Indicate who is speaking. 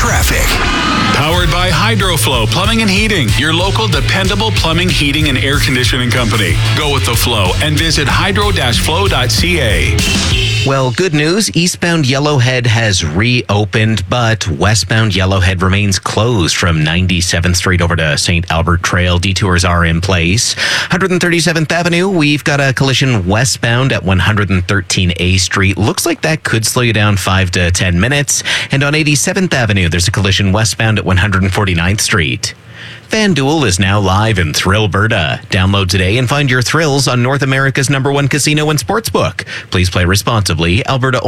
Speaker 1: traffic. Powered by Hydroflow Plumbing and Heating, your local dependable plumbing, heating, and air conditioning company. Go with the flow and visit hydro-flow.ca.
Speaker 2: Well, good news. Eastbound Yellowhead has reopened, but westbound Yellowhead remains closed from 97th Street over to St. Albert Trail. Detours are in place. 137th Avenue, we've got a collision westbound at 113A Street. Looks like that could slow you down 5 to 10 minutes. And on 87th Avenue, there's a collision westbound at 149th Street. FanDuel is now live in Thrillberta. Download today and find your thrills on North America's #1 casino and sportsbook. Please play responsibly. Alberta